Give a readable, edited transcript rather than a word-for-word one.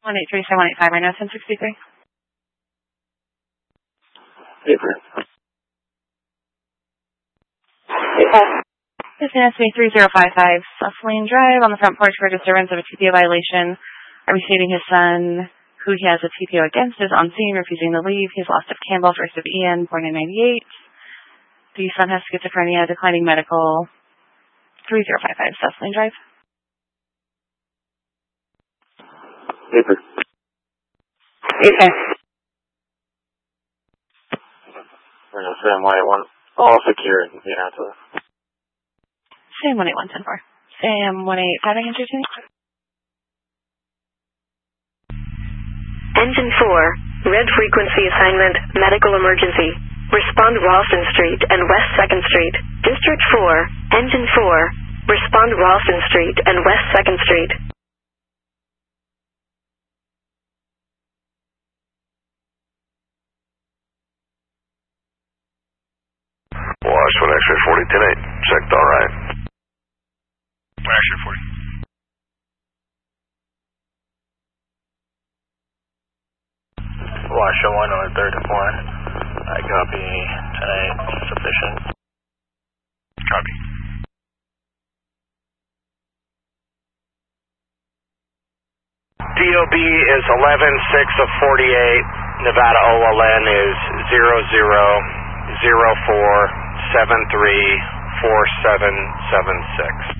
183-185 right now, 1063. Paper. This is SME 3055 South Lane Drive on the front porch for disturbance of a TPO violation. Are we stating his son, who he has a TPO against, is on scene, refusing to leave. He's lost of Campbell, first of Ian, born in 98. The son has schizophrenia, declining medical. 3055 South Lane Drive. Paper. Okay. We're going to Sam 181. All secure in the answer. Sam 181-10-4. Sam 185 answer to me. Engine 4, red frequency assignment, medical emergency. Respond Ralston Street and West 2nd Street. District 4, Engine 4, respond Ralston Street and West 2nd Street. Wash 1 X-ray 40, 10-8. Checked all right. 1 X-ray 40. Wash 01 on the 3rd and 4. I copy 10-8, sufficient. Copy. DOB is 11-6 of 48. Nevada OLN is 0004734776.